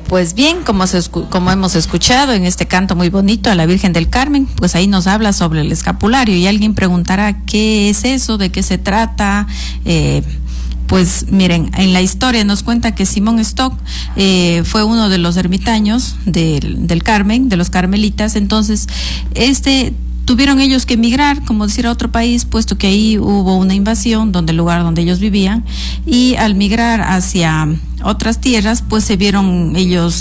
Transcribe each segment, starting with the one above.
Pues bien, como hemos escuchado en este canto muy bonito a la Virgen del Carmen, pues ahí nos habla sobre el escapulario y alguien preguntará qué es eso, de qué se trata. Pues miren, en la historia nos cuenta que Simón Stock fue uno de los ermitaños del Carmen, de los carmelitas. Entonces, tuvieron ellos que emigrar, como decir, a otro país, puesto que ahí hubo una invasión del lugar donde ellos vivían, y al migrar hacia otras tierras, pues se vieron ellos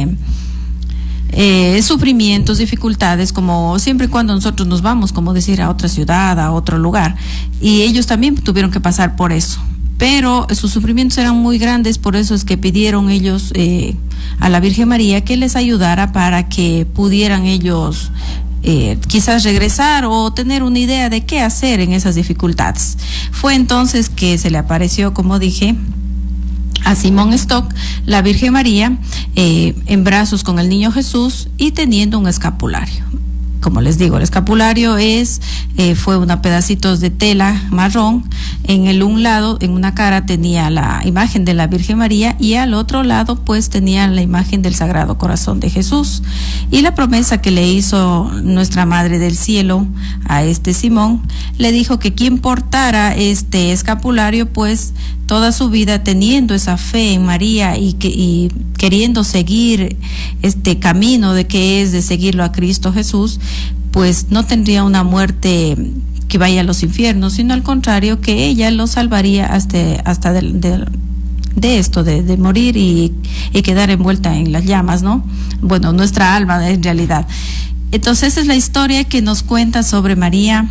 sufrimientos, dificultades, como siempre y cuando nosotros nos vamos, como decir, a otra ciudad, a otro lugar, y ellos también tuvieron que pasar por eso. Pero sus sufrimientos eran muy grandes, por eso es que pidieron ellos a la Virgen María que les ayudara para que pudieran ellos quizás regresar o tener una idea de qué hacer en esas dificultades. Fue entonces que se le apareció, como dije, a Simón Stock, la Virgen María, en brazos con el niño Jesús y teniendo un escapulario. Como les digo, el escapulario fue unos pedacitos de tela marrón. En un lado, en una cara tenía la imagen de la Virgen María y al otro lado pues tenía la imagen del Sagrado Corazón de Jesús. Y la promesa que le hizo nuestra Madre del Cielo a Simón, le dijo que quien portara este escapulario pues toda su vida teniendo esa fe en María y queriendo seguir este camino de seguirlo a Cristo Jesús, pues no tendría una muerte que vaya a los infiernos, sino al contrario, que ella lo salvaría hasta de morir y quedar envuelta en las llamas, ¿no? Bueno, nuestra alma en realidad. Entonces esa es la historia que nos cuenta sobre María,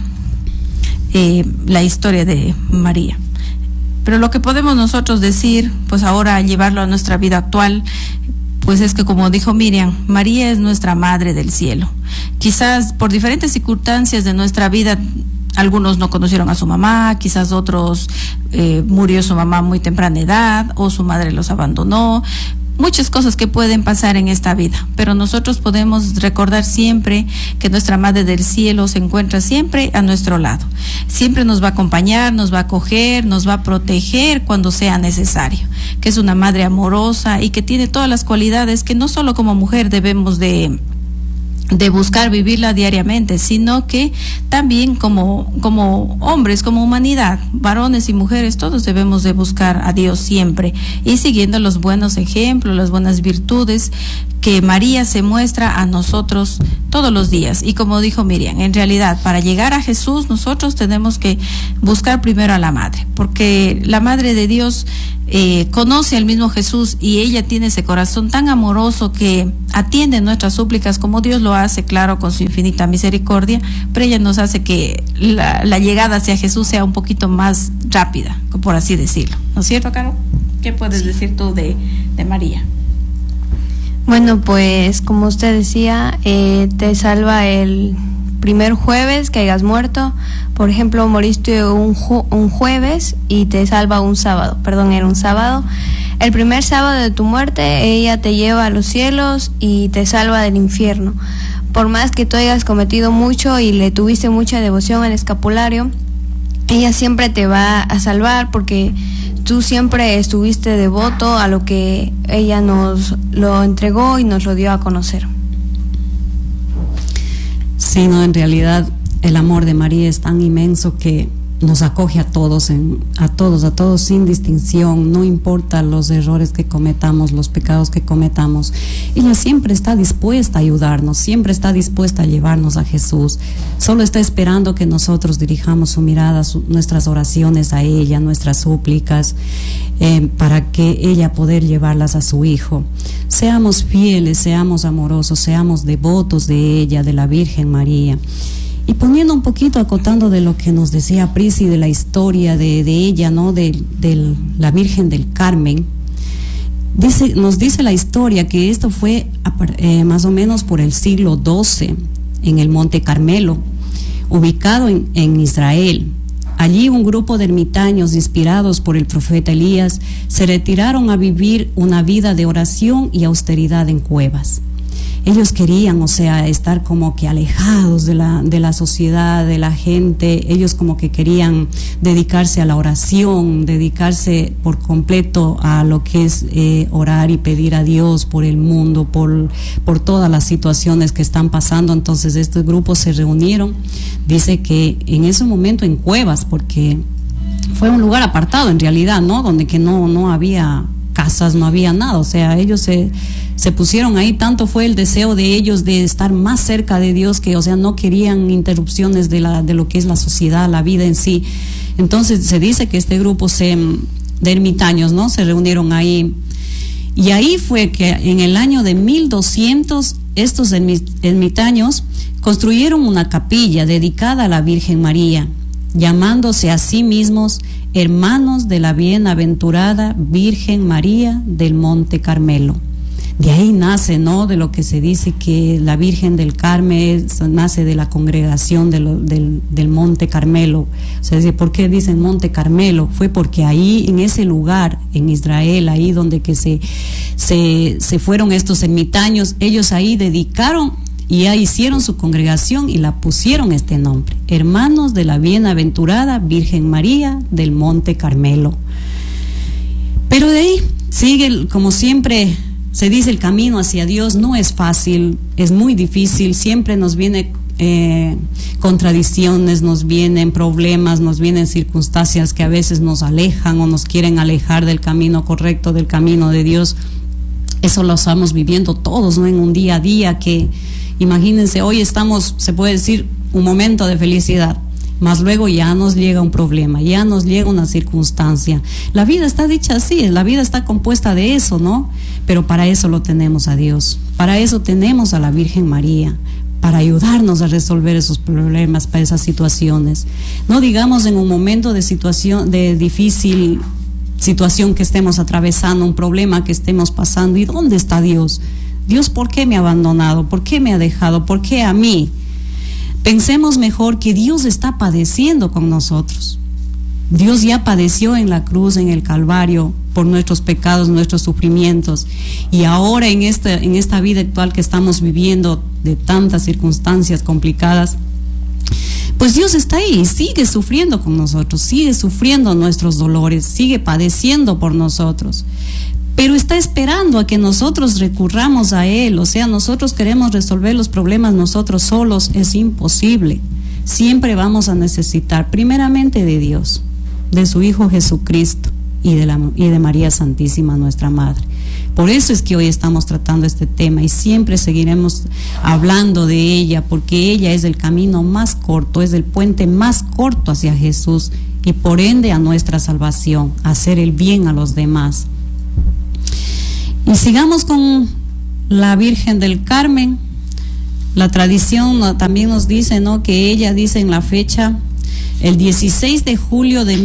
la historia de María. Pero lo que podemos nosotros decir, pues ahora llevarlo a nuestra vida actual, pues es que, como dijo Miriam, María es nuestra Madre del Cielo. Quizás por diferentes circunstancias de nuestra vida, algunos no conocieron a su mamá, quizás otros murió su mamá a muy temprana edad o su madre los abandonó. Muchas cosas que pueden pasar en esta vida, pero nosotros podemos recordar siempre que nuestra Madre del Cielo se encuentra siempre a nuestro lado. Siempre nos va a acompañar, nos va a acoger, nos va a proteger cuando sea necesario. Que es una madre amorosa y que tiene todas las cualidades que no solo como mujer debemos de buscar vivirla diariamente, sino que también como hombres, como humanidad, varones y mujeres, todos debemos de buscar a Dios siempre y siguiendo los buenos ejemplos, las buenas virtudes que María se muestra a nosotros todos los días. Y como dijo Miriam, en realidad para llegar a Jesús nosotros tenemos que buscar primero a la Madre, porque la Madre de Dios conoce al mismo Jesús y ella tiene ese corazón tan amoroso que atiende nuestras súplicas como Dios lo hace, claro, con su infinita misericordia, pero ella nos hace que la llegada hacia Jesús sea un poquito más rápida, por así decirlo. ¿No es cierto, Caro? ¿Qué puedes decir tú de María? Bueno, pues como usted decía, te salva el primer jueves que hayas muerto. Por ejemplo, moriste un jueves y te salva un sábado. Perdón, era un sábado. El primer sábado de tu muerte, ella te lleva a los cielos y te salva del infierno. Por más que tú hayas cometido mucho y le tuviste mucha devoción al escapulario, ella siempre te va a salvar porque tú siempre estuviste devoto a lo que ella nos lo entregó y nos lo dio a conocer. Sí, no, en realidad el amor de María es tan inmenso que nos acoge a todos sin distinción, no importa los errores que cometamos, los pecados que cometamos. Ella siempre está dispuesta a ayudarnos, siempre está dispuesta a llevarnos a Jesús. Solo está esperando que nosotros dirijamos su mirada, nuestras oraciones a ella, nuestras súplicas, para que ella poder llevarlas a su Hijo. Seamos fieles, seamos amorosos, seamos devotos de ella, de la Virgen María. Y poniendo un poquito, acotando de lo que nos decía Prisi, de la historia de ella, ¿no? De la Virgen del Carmen, nos dice la historia que esto fue más o menos por el siglo XII, en el Monte Carmelo, ubicado en Israel. Allí un grupo de ermitaños inspirados por el profeta Elías se retiraron a vivir una vida de oración y austeridad en cuevas. ellos querían, o sea, estar como que alejados de la sociedad, de la gente. Ellos como que querían dedicarse a la oración, dedicarse por completo a lo que es orar y pedir a Dios por el mundo, por todas las situaciones que están pasando. Entonces estos grupos se reunieron, dice que en ese momento en cuevas, porque fue un lugar apartado en realidad, ¿no? Donde que no había casas, no había nada, o sea, ellos se pusieron ahí. Tanto fue el deseo de ellos de estar más cerca de Dios que, o sea, no querían interrupciones de lo que es la sociedad, la vida en sí. Entonces se dice que este grupo de ermitaños, ¿no?, se reunieron ahí, y ahí fue que en el año de 1200 estos ermitaños construyeron una capilla dedicada a la Virgen María, llamándose a sí mismos hermanos de la bienaventurada Virgen María del Monte Carmelo. De ahí nace, ¿no?, de lo que se dice que la Virgen del Carmen nace de la congregación del Monte Carmelo. O sea, ¿por qué dicen Monte Carmelo? Fue porque ahí, en ese lugar, en Israel, ahí donde que se fueron estos ermitaños, ellos ahí dedicaron y ya hicieron su congregación y la pusieron este nombre, hermanos de la bienaventurada Virgen María del Monte Carmelo. Pero de ahí sigue, como siempre se dice, el camino hacia Dios no es fácil, es muy difícil, siempre nos viene contradicciones, nos vienen problemas, nos vienen circunstancias que a veces nos alejan o nos quieren alejar del camino correcto, del camino de Dios. Eso lo estamos viviendo todos, ¿no?, en un día a día que, imagínense, hoy estamos, se puede decir, un momento de felicidad, mas luego ya nos llega un problema, ya nos llega una circunstancia. La vida está dicha así, la vida está compuesta de eso, ¿no? Pero para eso lo tenemos a Dios, para eso tenemos a la Virgen María, para ayudarnos a resolver esos problemas, para esas situaciones. No digamos en un momento de situación, de difícil situación que estemos atravesando, un problema que estemos pasando, ¿y dónde está Dios? Dios, ¿por qué me ha abandonado? ¿Por qué me ha dejado? ¿Por qué a mí? Pensemos mejor que Dios está padeciendo con nosotros. Dios ya padeció en la cruz, en el Calvario, por nuestros pecados, nuestros sufrimientos. Y ahora en esta vida actual que estamos viviendo, de tantas circunstancias complicadas, pues Dios está ahí y sigue sufriendo con nosotros, sigue sufriendo nuestros dolores, sigue padeciendo por nosotros. Pero está esperando a que nosotros recurramos a Él. O sea, nosotros queremos resolver los problemas nosotros solos, es imposible. Siempre vamos a necesitar primeramente de Dios, de su Hijo Jesucristo y de María Santísima, nuestra Madre. Por eso es que hoy estamos tratando este tema y siempre seguiremos hablando de ella, porque ella es el camino más corto, es el puente más corto hacia Jesús y por ende a nuestra salvación, a hacer el bien a los demás. Y sigamos con la Virgen del Carmen. La tradición también nos dice, ¿no?, que ella dice en la fecha, el 16 de julio de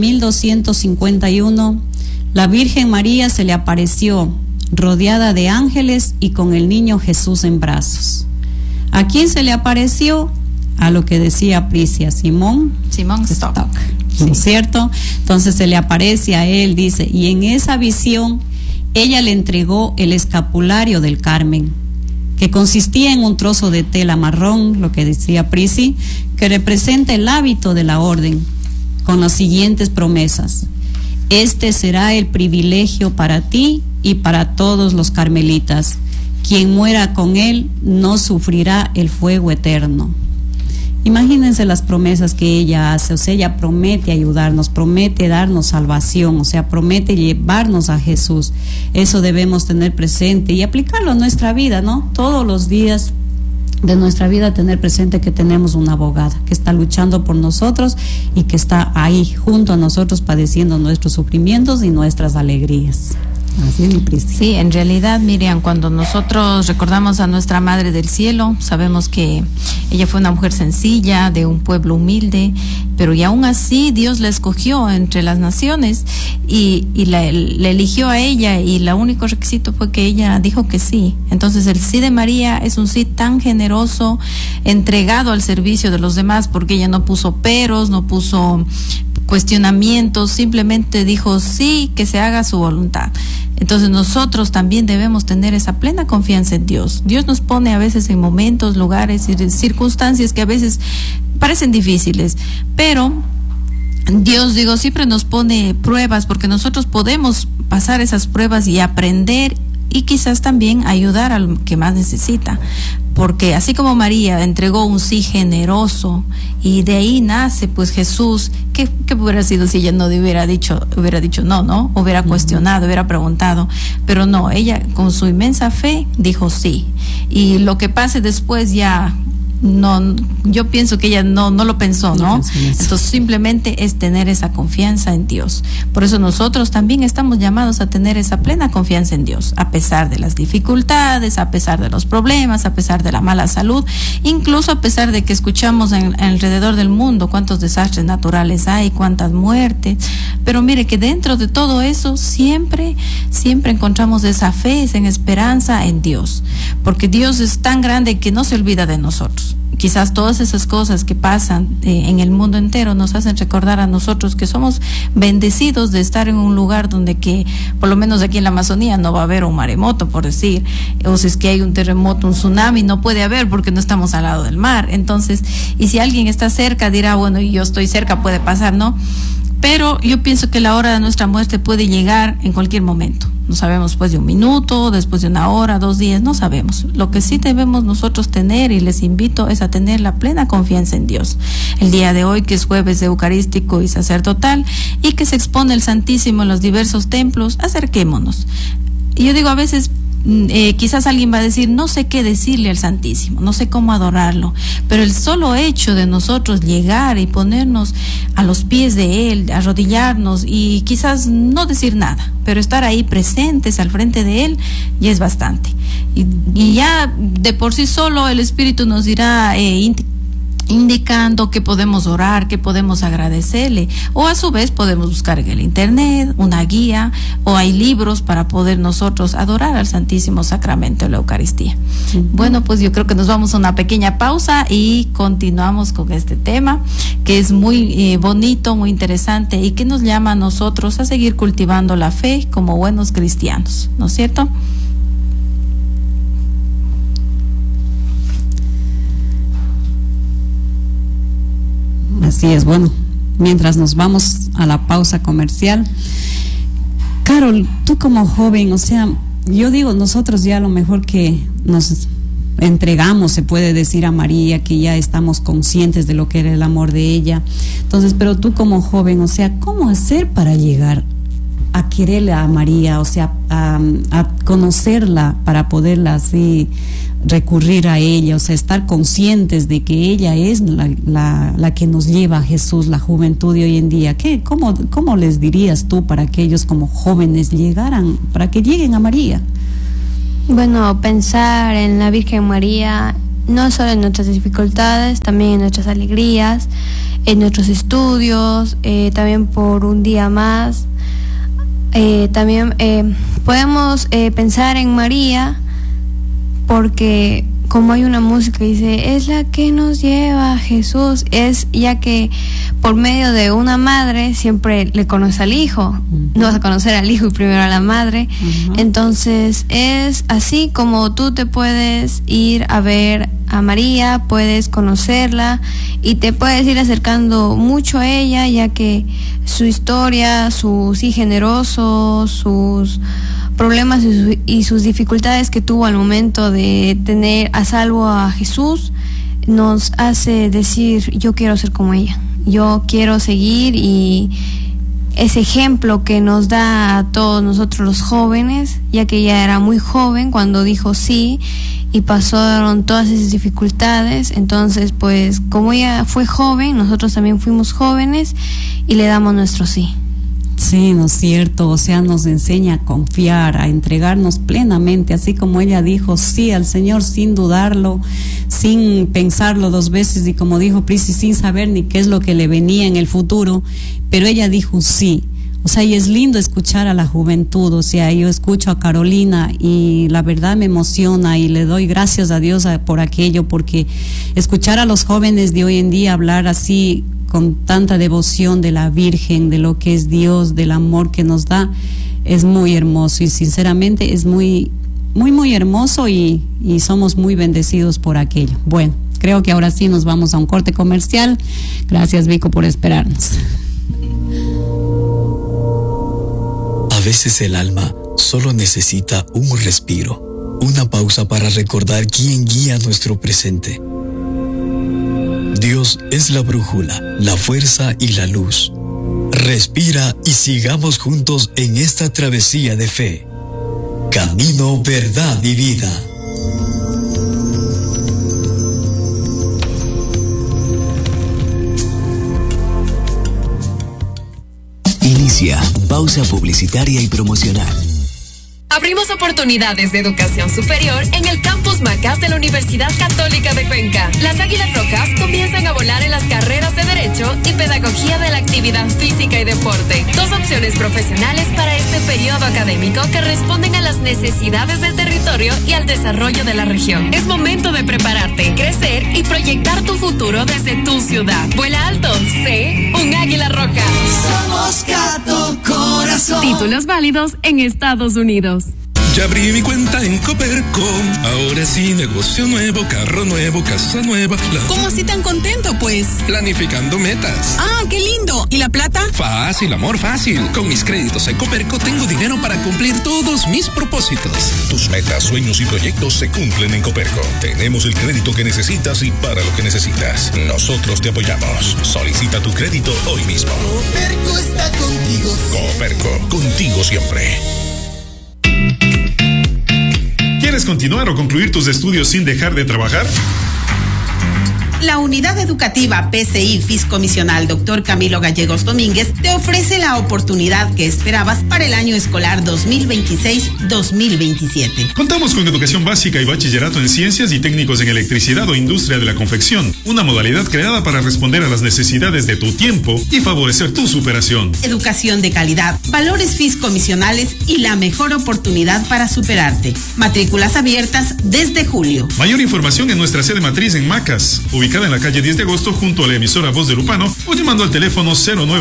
1251, la Virgen María se le apareció rodeada de ángeles y con el niño Jesús en brazos. ¿A quién se le apareció? A lo que decía Prisia, Simón Stock, ¿no es cierto? Entonces se le aparece a él, dice, y en esa visión ella le entregó el escapulario del Carmen, que consistía en un trozo de tela marrón, lo que decía Prisi, que representa el hábito de la orden, con las siguientes promesas: este será el privilegio para ti y para todos los carmelitas. Quien muera con él no sufrirá el fuego eterno. Imagínense las promesas que ella hace, o sea, ella promete ayudarnos, promete darnos salvación, o sea, promete llevarnos a Jesús. Eso debemos tener presente y aplicarlo a nuestra vida, ¿no? Todos los días de nuestra vida tener presente que tenemos una abogada que está luchando por nosotros y que está ahí junto a nosotros padeciendo nuestros sufrimientos y nuestras alegrías. Así es, Cristi. Sí, en realidad, Miriam, cuando nosotros recordamos a nuestra Madre del Cielo, sabemos que ella fue una mujer sencilla, de un pueblo humilde, pero y aún así Dios la escogió entre las naciones y la eligió a ella, y el único requisito fue que ella dijo que sí. Entonces el sí de María es un sí tan generoso, entregado al servicio de los demás, porque ella no puso peros, no puso cuestionamientos, simplemente dijo sí, que se haga su voluntad. Entonces nosotros también debemos tener esa plena confianza en Dios. Dios nos pone a veces en momentos, lugares y circunstancias que a veces parecen difíciles, pero Dios, siempre nos pone pruebas porque nosotros podemos pasar esas pruebas y aprender y quizás también ayudar al que más necesita. Porque así como María entregó un sí generoso y de ahí nace pues Jesús, ¿qué hubiera sido si ella no hubiera dicho no? Hubiera cuestionado, hubiera preguntado, pero no, ella con su inmensa fe dijo sí. Y lo que pase después ya no, yo pienso que ella no lo pensó, ¿no? Entonces simplemente es tener esa confianza en Dios. Por eso nosotros también estamos llamados a tener esa plena confianza en Dios, a pesar de las dificultades, a pesar de los problemas, a pesar de la mala salud, incluso a pesar de que escuchamos alrededor del mundo cuántos desastres naturales hay, cuántas muertes. Pero mire que dentro de todo eso siempre encontramos esa fe, esa esperanza en Dios, porque Dios es tan grande que no se olvida de nosotros. Quizás todas esas cosas que pasan en el mundo entero nos hacen recordar a nosotros que somos bendecidos de estar en un lugar donde que, por lo menos aquí en la Amazonía, no va a haber un maremoto, por decir, o si es que hay un terremoto, un tsunami, no puede haber porque no estamos al lado del mar. Entonces, y si alguien está cerca dirá, bueno, y yo estoy cerca, puede pasar, ¿no? Pero yo pienso que la hora de nuestra muerte puede llegar en cualquier momento. No sabemos después de un minuto, después de una hora, 2 días, no sabemos. Lo que sí debemos nosotros tener, y les invito, es a tener la plena confianza en Dios. El día de hoy, que es jueves eucarístico y sacerdotal, y que se expone el Santísimo en los diversos templos, acerquémonos. Y yo digo, a veces quizás alguien va a decir, no sé qué decirle al Santísimo, no sé cómo adorarlo, pero el solo hecho de nosotros llegar y ponernos a los pies de Él, arrodillarnos y quizás no decir nada, pero estar ahí presentes al frente de Él, ya es bastante. Y ya de por sí solo el Espíritu nos dirá indicando que podemos orar, que podemos agradecerle, o a su vez podemos buscar en el internet una guía, o hay libros para poder nosotros adorar al Santísimo Sacramento de la Eucaristía. Bueno, pues yo creo que nos vamos a una pequeña pausa y continuamos con este tema que es muy bonito, muy interesante y que nos llama a nosotros a seguir cultivando la fe como buenos cristianos, ¿no es cierto? Así es, bueno, mientras nos vamos a la pausa comercial, Carol, tú como joven, o sea, yo digo, nosotros ya a lo mejor que nos entregamos, se puede decir, a María, que ya estamos conscientes de lo que era el amor de ella. Entonces, pero tú como joven, o sea, ¿cómo hacer para llegar a quererle a María, o sea, a conocerla para poderla así recurrir a ella, o sea, estar conscientes de que ella es la que nos lleva a Jesús, la juventud de hoy en día? ¿Cómo les dirías tú para que ellos como jóvenes llegaran, para que lleguen a María? Bueno, pensar en la Virgen María, no solo en nuestras dificultades, también en nuestras alegrías, en nuestros estudios, también por un día más. También podemos pensar en María porque como hay una música que dice, es la que nos lleva a Jesús, es ya que por medio de una madre siempre le conoce al hijo, no vas a conocer al hijo y primero a la madre. Entonces es así como tú te puedes ir a ver a María, puedes conocerla y te puedes ir acercando mucho a ella, ya que su historia, su sí generoso, sus problemas y sus dificultades que tuvo al momento de tener a salvo a Jesús, nos hace decir, yo quiero ser como ella, yo quiero seguir, y ese ejemplo que nos da a todos nosotros los jóvenes, ya que ella era muy joven cuando dijo sí y pasaron todas esas dificultades. Entonces, pues como ella fue joven, nosotros también fuimos jóvenes y le damos nuestro sí. Sí, ¿no es cierto? O sea, nos enseña a confiar, a entregarnos plenamente, así como ella dijo sí al Señor sin dudarlo, sin pensarlo 2 veces, y como dijo Prisi, sin saber ni qué es lo que le venía en el futuro, pero ella dijo sí. O sea, y es lindo escuchar a la juventud, o sea, yo escucho a Carolina y la verdad me emociona y le doy gracias a Dios por aquello, porque escuchar a los jóvenes de hoy en día hablar así con tanta devoción de la Virgen, de lo que es Dios, del amor que nos da, es muy hermoso y sinceramente es muy hermoso y somos muy bendecidos por aquello. Bueno, creo que ahora sí nos vamos a un corte comercial. Gracias, Vico, por esperarnos. A veces el alma solo necesita un respiro, una pausa para recordar quién guía nuestro presente. Dios es la brújula, la fuerza y la luz. Respira y sigamos juntos en esta travesía de fe. Camino, verdad y vida. Inicia pausa publicitaria y promocional. Abrimos oportunidades de educación superior en el campus Macas de la Universidad Católica de Cuenca. Las Águilas Rojas comienzan a volar en las carreras de Derecho y Pedagogía de la Actividad Física y Deporte. 2 opciones profesionales para este periodo académico que responden a las necesidades del territorio y al desarrollo de la región. Es momento de prepararte, crecer y proyectar tu futuro desde tu ciudad. Vuela alto, sé un Águila Roja. Somos Cato Corazón. Títulos válidos en Estados Unidos. Ya abrí mi cuenta en Coperco. Ahora sí, negocio nuevo, carro nuevo, casa nueva. ¿Cómo así tan contento, pues? Planificando metas. Ah, qué lindo. ¿Y la plata? Fácil, amor, fácil. Con mis créditos en Coperco tengo dinero para cumplir todos mis propósitos. Tus metas, sueños y proyectos se cumplen en Coperco. Tenemos el crédito que necesitas y para lo que necesitas. Nosotros te apoyamos. Solicita tu crédito hoy mismo. Coperco está contigo. Coperco, contigo siempre. ¿Quieres continuar o concluir tus estudios sin dejar de trabajar? La Unidad Educativa PCI Fiscomisional Dr. Camilo Gallegos Domínguez te ofrece la oportunidad que esperabas para el año escolar 2026-2027. Contamos con educación básica y bachillerato en ciencias y técnicos en electricidad o industria de la confección, una modalidad creada para responder a las necesidades de tu tiempo y favorecer tu superación. Educación de calidad, valores fiscomisionales y la mejor oportunidad para superarte. Matrículas abiertas desde julio. Mayor información en nuestra sede matriz en Macas, ubicada en la calle 10 de agosto junto a la emisora Voz de Lupano, o llamando al teléfono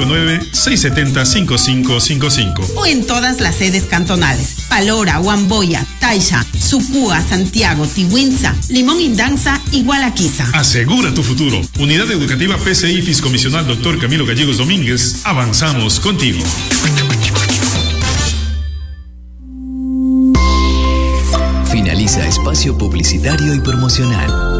099-670-5555. O en todas las sedes cantonales: Palora, Huamboya, Taisha, Sucúa, Santiago, Tihuinza, Limón Indanza y Gualaquiza. Asegura tu futuro. Unidad Educativa PCI Fiscomisional Dr. Camilo Gallegos Domínguez. Avanzamos contigo. Finaliza espacio publicitario y promocional.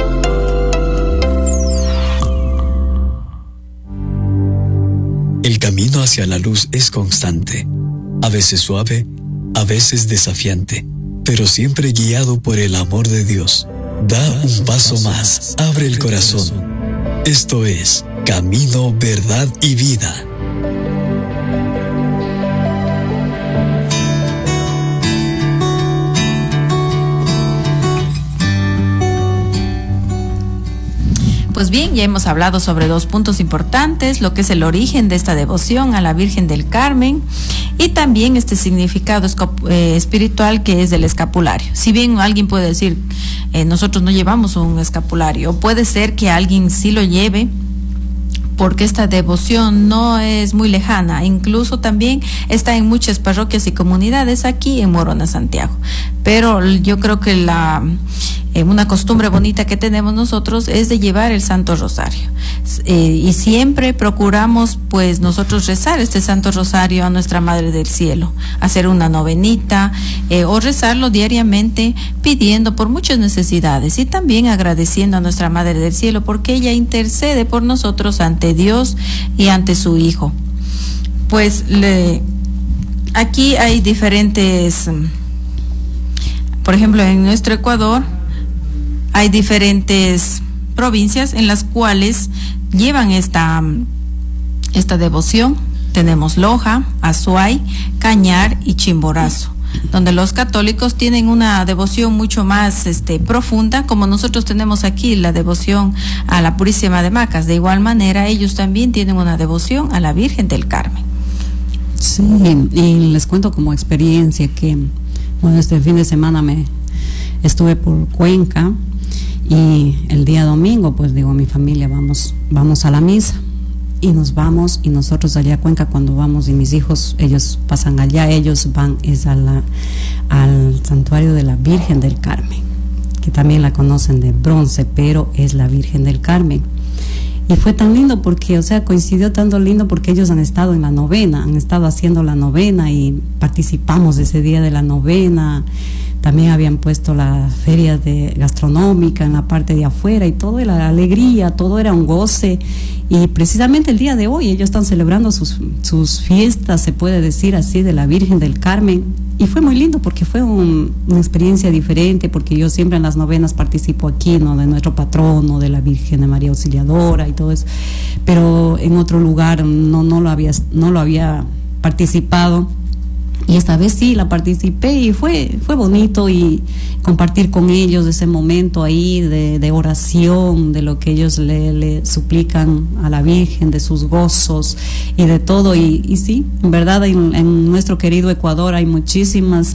El camino hacia la luz es constante, a veces suave, a veces desafiante, pero siempre guiado por el amor de Dios. Da un paso más, abre el corazón. Esto es Camino, Verdad y Vida. Pues bien, ya hemos hablado sobre 2 puntos importantes, lo que es el origen de esta devoción a la Virgen del Carmen y también este significado espiritual que es del escapulario. Si bien alguien puede decir, nosotros no llevamos un escapulario, puede ser que alguien sí lo lleve, porque esta devoción no es muy lejana, incluso también está en muchas parroquias y comunidades aquí en Morona, Santiago. Pero yo creo que una costumbre bonita que tenemos nosotros es de llevar el Santo Rosario. Y siempre procuramos, pues, nosotros rezar este Santo Rosario a nuestra Madre del Cielo, hacer una novenita o rezarlo diariamente pidiendo por muchas necesidades y también agradeciendo a nuestra Madre del Cielo porque ella intercede por nosotros ante Dios y ante su Hijo. Pues aquí hay diferentes, por ejemplo, en nuestro Ecuador hay diferentes provincias en las cuales llevan esta devoción. Tenemos Loja, Azuay, Cañar y Chimborazo, donde los católicos tienen una devoción mucho más profunda, como nosotros tenemos aquí la devoción a la Purísima de Macas. De igual manera, ellos también tienen una devoción a la Virgen del Carmen. Sí, y les cuento como experiencia que, este fin de semana estuve por Cuenca y el día domingo, pues digo a mi familia, vamos a la misa. y nos vamos, y nosotros allá a Cuenca cuando vamos, y mis hijos, ellos pasan allá, ellos van al santuario de la Virgen del Carmen, que también la conocen de bronce, pero es la Virgen del Carmen. Y fue tan lindo porque, o sea, coincidió tanto lindo porque ellos han estado en la novena, han estado haciendo la novena y participamos ese día de la novena. También habían puesto la feria gastronómica en la parte de afuera y todo, la alegría, todo era un goce. Y precisamente el día de hoy ellos están celebrando sus fiestas, se puede decir así, de la Virgen del Carmen. Y fue muy lindo porque fue una experiencia diferente, porque yo siempre en las novenas participo aquí, ¿no? De nuestro patrono, de la Virgen de María Auxiliadora y todo eso. Pero en otro lugar no lo había participado. Y esta vez sí la participé y fue bonito, y compartir con ellos ese momento ahí de oración, de lo que ellos le suplican a la Virgen, de sus gozos y de todo. Y sí, en verdad en nuestro querido Ecuador hay muchísimas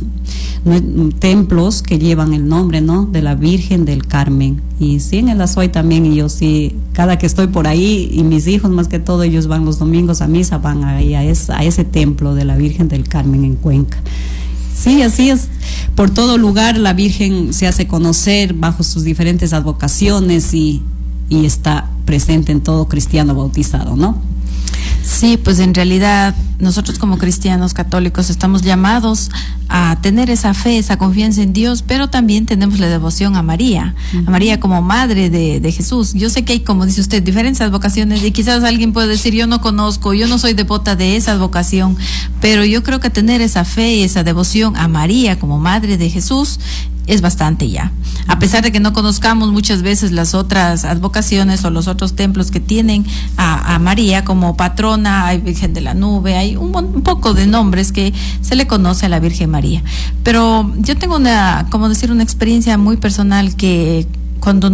templos que llevan el nombre, ¿no? De la Virgen del Carmen. Y sí, en el Azuay también, y yo sí, cada que estoy por ahí, y mis hijos más que todo, ellos van los domingos a misa, van ahí a ese templo de la Virgen del Carmen en Cuenca. Sí, así es. Por todo lugar la Virgen se hace conocer bajo sus diferentes advocaciones y está presente en todo cristiano bautizado, ¿no? Sí, pues en realidad nosotros como cristianos católicos estamos llamados a tener esa fe, esa confianza en Dios, pero también tenemos la devoción a María, a María como madre de Jesús. Yo sé que hay, como dice usted, diferentes advocaciones, y quizás alguien puede decir, yo no conozco, yo no soy devota de esa advocación, pero yo creo que tener esa fe y esa devoción a María como madre de Jesús es bastante ya. A pesar de que no conozcamos muchas veces las otras advocaciones o los otros templos que tienen a María como patrona, hay Virgen de la Nube, hay un poco de nombres que se le conoce a la Virgen María. Pero yo tengo una experiencia muy personal, que cuando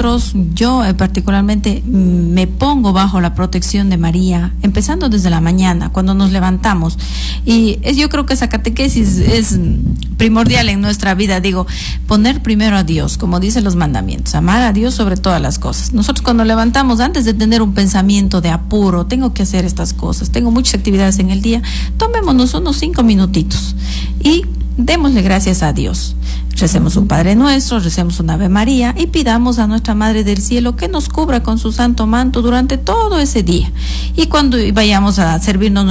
yo particularmente me pongo bajo la protección de María, empezando desde la mañana, cuando nos levantamos, y yo creo que esa catequesis es primordial en nuestra vida, poner primero a Dios, como dicen los mandamientos, amar a Dios sobre todas las cosas. Nosotros cuando levantamos, antes de tener un pensamiento de apuro, tengo que hacer estas cosas, tengo muchas actividades en el día, tomémonos unos 5 minutitos y démosle gracias a Dios. Recemos un Padre Nuestro, recemos un Ave María y pidamos a nuestra Madre del Cielo que nos cubra con su santo manto durante todo ese día. Y cuando vayamos a servirnos